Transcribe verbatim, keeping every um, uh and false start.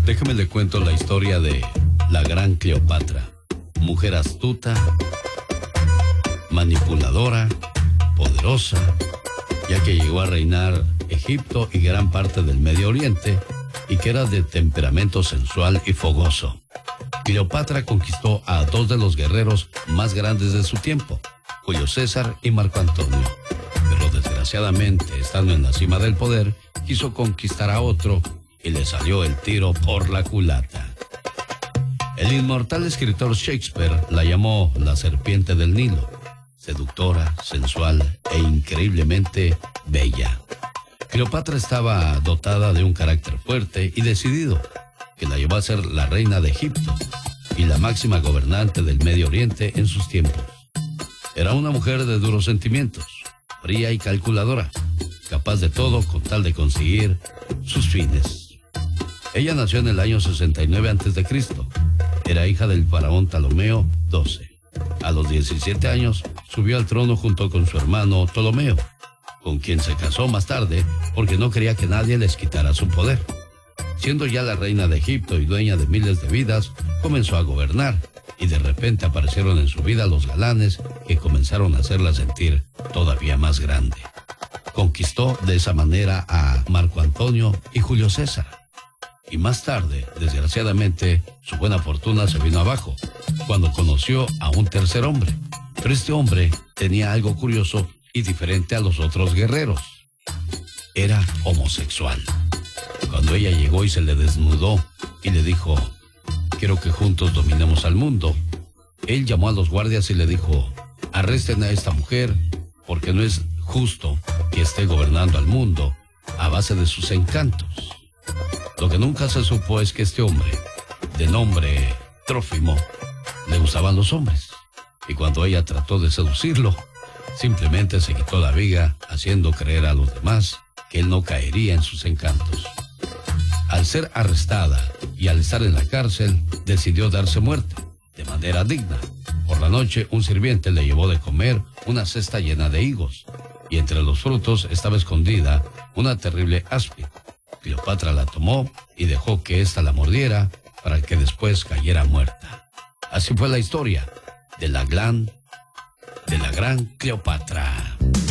Déjeme le cuento la historia de la gran Cleopatra, mujer astuta, manipuladora, poderosa, ya que llegó a reinar Egipto y gran parte del Medio Oriente, y que era de temperamento sensual y fogoso. Cleopatra conquistó a dos de los guerreros más grandes de su tiempo, Julio César y Marco Antonio. Pero desgraciadamente, estando en la cima del poder, quiso conquistar a otro y le salió el tiro por la culata. El inmortal escritor Shakespeare la llamó la serpiente del Nilo, seductora, sensual e increíblemente bella. Cleopatra estaba dotada de un carácter fuerte y decidido, que la llevó a ser la reina de Egipto y la máxima gobernante del Medio Oriente en sus tiempos. Era una mujer de duros sentimientos, fría y calculadora, capaz de todo con tal de conseguir sus fines. Ella nació en el año sesenta y nueve antes de Cristo. Era hija del faraón Ptolomeo doce. A los diecisiete años subió al trono junto con su hermano Ptolomeo, con quien se casó más tarde porque no quería que nadie les quitara su poder. Siendo ya la reina de Egipto y dueña de miles de vidas, comenzó a gobernar, y de repente aparecieron en su vida los galanes que comenzaron a hacerla sentir todavía más grande. Conquistó de esa manera a Marco Antonio y Julio César. Y más tarde, desgraciadamente, su buena fortuna se vino abajo, cuando conoció a un tercer hombre. Pero este hombre tenía algo curioso y diferente a los otros guerreros. Era homosexual. Cuando ella llegó y se le desnudó y le dijo: quiero que juntos dominemos al mundo, él llamó a los guardias y le dijo: arresten a esta mujer, porque no es justo que esté gobernando al mundo a base de sus encantos. Lo que nunca se supo es que este hombre, de nombre Trófimo, le gustaban los hombres, y cuando ella trató de seducirlo, simplemente se quitó la viga, haciendo creer a los demás que él no caería en sus encantos. Al ser arrestada y al estar en la cárcel, decidió darse muerte de manera digna. Por la noche, un sirviente le llevó de comer una cesta llena de higos, y entre los frutos estaba escondida una terrible áspid. Cleopatra la tomó y dejó que ésta la mordiera para que después cayera muerta. Así fue la historia de la gran, de la gran Cleopatra.